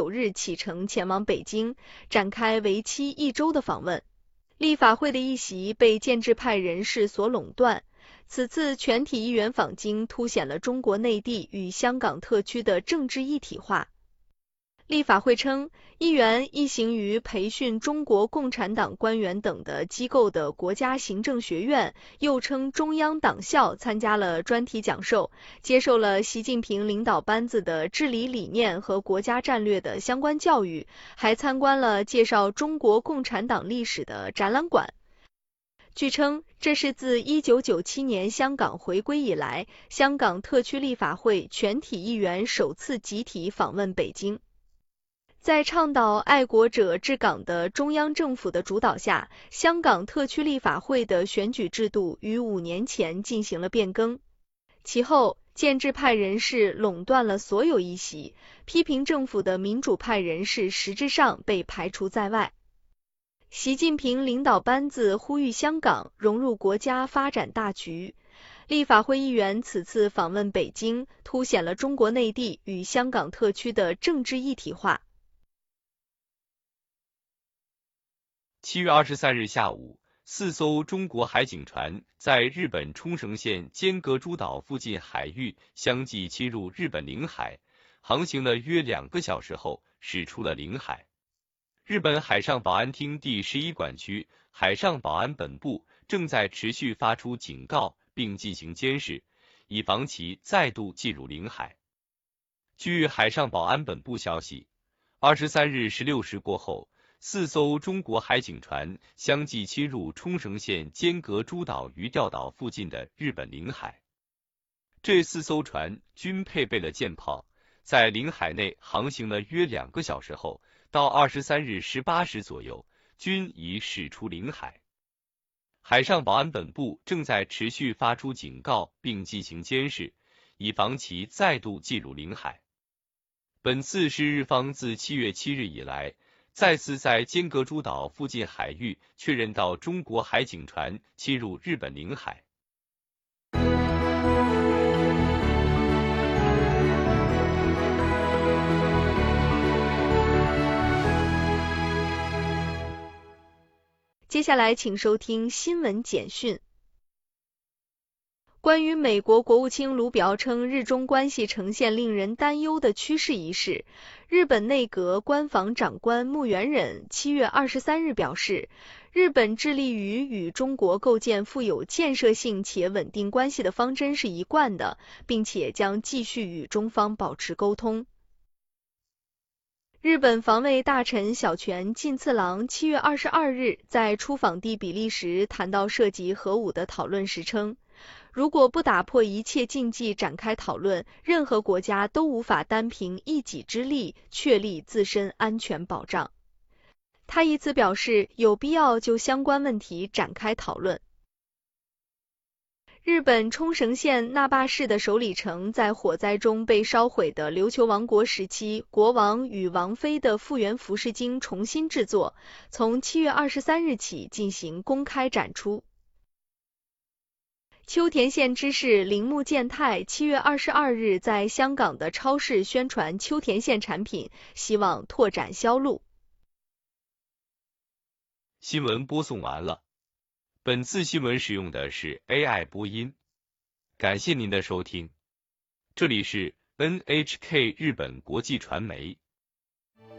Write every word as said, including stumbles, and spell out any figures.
九日启程前往北京，展开为期一周的访问。立法会的议席被建制派人士所垄断，此次全体议员访京凸显了中国内地与香港特区的政治一体化。立法会称，议员一行于培训中国共产党官员等的机构的国家行政学院，又称中央党校，参加了专题讲授，接受了习近平领导班子的治理理念和国家战略的相关教育，还参观了介绍中国共产党历史的展览馆。据称，这是自一九九七年香港回归以来，香港特区立法会全体议员首次集体访问北京。在倡导爱国者治港的中央政府的主导下，香港特区立法会的选举制度于五年前进行了变更。其后，建制派人士垄断了所有议席，批评政府的民主派人士实质上被排除在外。习近平领导班子呼吁香港融入国家发展大局。立法会议员此次访问北京，凸显了中国内地与香港特区的政治一体化。 七月二十三日下午，四艘中国海警船在日本冲绳县尖阁诸岛附近海域相继侵入日本领海，航行了约两个小时后驶出了领海。日本海上保安厅第十一管区海上保安本部正在持续发出警告并进行监视，以防其再度进入领海。据海上保安本部消息，二十三日十六时过后，四艘中国海警船相继侵入冲绳县尖阁诸岛鱼钓岛附近的日本领海。这四艘船均配备了舰炮，在领海内航行了约两个小时后，到二十三日十八时左右，均已驶出领海。海上保安本部正在持续发出警告并进行监视，以防其再度进入领海。本次是日方自七月七日以来，再次在尖阁诸岛附近海域确认到中国海警船侵入日本领海。 接下来请收听新闻简讯。关于美国国务卿卢比奥称日中关系呈现令人担忧的趋势一事，日本内阁官房长官木原忍七月二十三日表示，日本致力于与中国构建富有建设性且稳定关系的方针是一贯的，并且将继续与中方保持沟通。日本防卫大臣小泉进次郎七月二十二日在出访地比利时谈到涉及核武的讨论时称，如果不打破一切禁忌展开讨论，任何国家都无法单凭一己之力确立自身安全保障。他以此表示有必要就相关问题展开讨论。日本冲绳县那霸市的首里城在火灾中被烧毁的琉球王国时期国王与王妃的复原服饰经重新制作，从七月二十三日起进行公开展出。秋田县知事铃木健太七月二十二日在香港的超市宣传秋田县产品，希望拓展销路。 新闻播送完了。本次新闻使用的是 A I 播音，感谢您的收听。这里是 N H K 日本国际传媒。